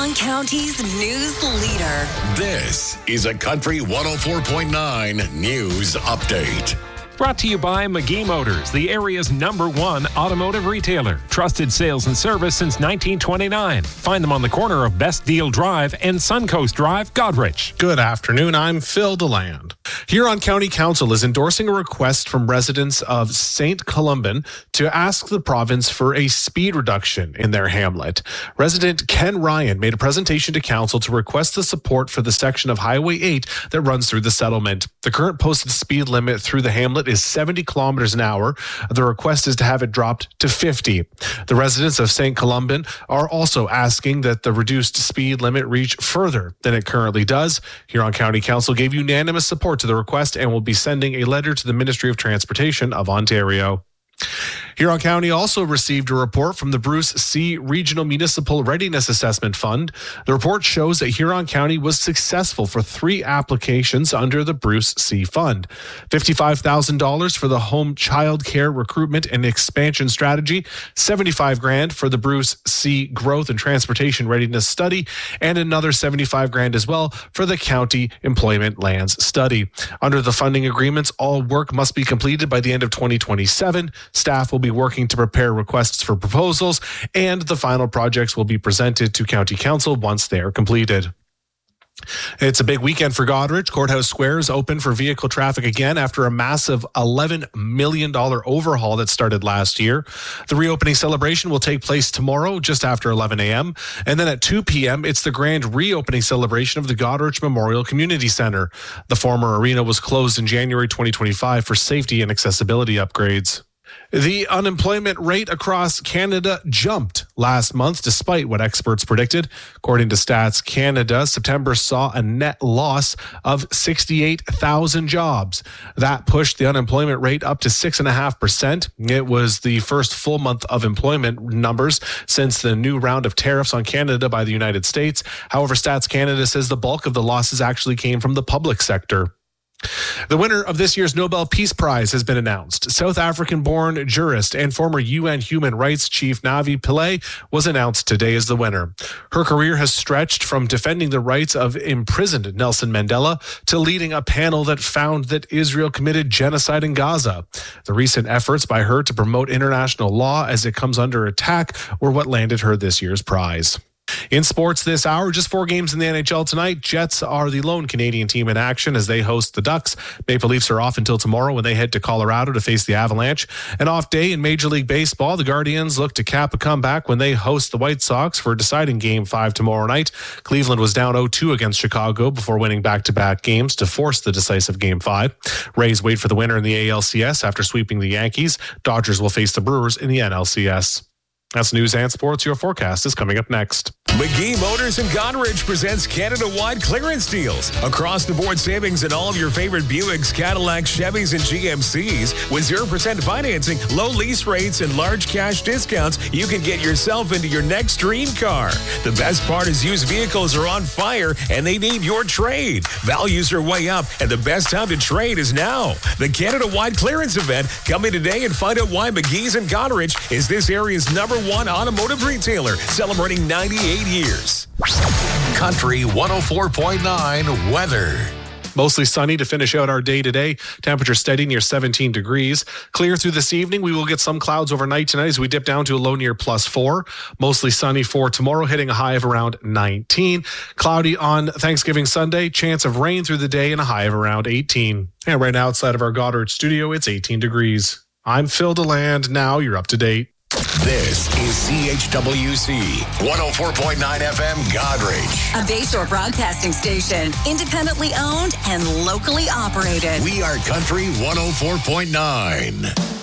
County's news leader. This is a Country 104.9 News Update. Brought to you by McGee Motors, the area's #1 automotive retailer. Trusted sales and service since 1929. Find them on the corner of Best Deal Drive and Suncoast Drive, Goderich. Good afternoon. I'm Phil DeLand. Huron County Council is endorsing a request from residents of St. Columban to ask the province for a speed reduction in their hamlet. Resident Ken Ryan made a presentation to council to request the support for the section of Highway 8 that runs through the settlement. The current posted speed limit through the hamlet is 70 kilometers an hour. The request is to have it dropped to 50. The residents of St. Columban are also asking that the reduced speed limit reach further than it currently does. Huron County Council gave unanimous support to the request and will be sending a letter to the Ministry of Transportation of Ontario. Huron County also received a report from the Bruce C. Regional Municipal Readiness Assessment Fund. The report shows that Huron County was successful for 3 applications under the Bruce C. Fund. $55,000 for the home child care recruitment and expansion strategy, $75,000 for the Bruce C. Growth and Transportation Readiness Study, and another $75,000 as well for the County Employment Lands Study. Under the funding agreements, all work must be completed by the end of 2027. Staff will be working to prepare requests for proposals, and the final projects will be presented to County Council once they are completed. It's a big weekend for Goderich. Courthouse Square is open for vehicle traffic again after a massive $11 million overhaul that started last year. The reopening celebration will take place tomorrow just after 11 a.m. And then at 2 p.m., it's the grand reopening celebration of the Goderich Memorial Community Center. The former arena was closed in January 2025 for safety and accessibility upgrades. The unemployment rate across Canada jumped last month, despite what experts predicted. According to Stats Canada, September saw a net loss of 68,000 jobs. That pushed the unemployment rate up to 6.5%. It was the first full month of employment numbers since the new round of tariffs on Canada by the United States. However, Stats Canada says the bulk of the losses actually came from the public sector. The winner of this year's Nobel Peace Prize has been announced. South African-born jurist and former UN Human Rights Chief Navi Pillay was announced today as the winner. Her career has stretched from defending the rights of imprisoned Nelson Mandela to leading a panel that found that Israel committed genocide in Gaza. The recent efforts by her to promote international law as it comes under attack were what landed her this year's prize. In sports this hour, just 4 games in the NHL tonight. Jets are the lone Canadian team in action as they host the Ducks. Maple Leafs are off until tomorrow when they head to Colorado to face the Avalanche. An off day in Major League Baseball. The Guardians look to cap a comeback when they host the White Sox for a deciding Game 5 tomorrow night. Cleveland was down 0-2 against Chicago before winning back-to-back games to force the decisive Game 5. Rays wait for the winner in the ALCS after sweeping the Yankees. Dodgers will face the Brewers in the NLCS. That's news and sports. Your forecast is coming up next. McGee Motors in Goderich presents Canada-wide clearance deals. Across-the-board savings in all of your favorite Buicks, Cadillacs, Chevys, and GMCs. With 0% financing, low lease rates, and large cash discounts, you can get yourself into your next dream car. The best part is used vehicles are on fire, and they need your trade. Values are way up, and the best time to trade is now. The Canada-wide clearance event. Come in today and find out why McGee's in Goderich is this area's #1 automotive retailer, celebrating 98 years. Country 104.9 weather. Mostly sunny to finish out our day today. Temperature steady near 17 degrees. Clear through this evening. We will get some clouds overnight tonight as we dip down to a low near +4. Mostly sunny for tomorrow, hitting a high of around 19. Cloudy on Thanksgiving Sunday. Chance of rain through the day and a high of around 18. And right now outside of our Goderich studio, it's 18 degrees. I'm Phil DeLand. Now you're up to date. This is CHWC 104.9 FM Goderich. A Bayshore broadcasting station, independently owned and locally operated. We are Country 104.9.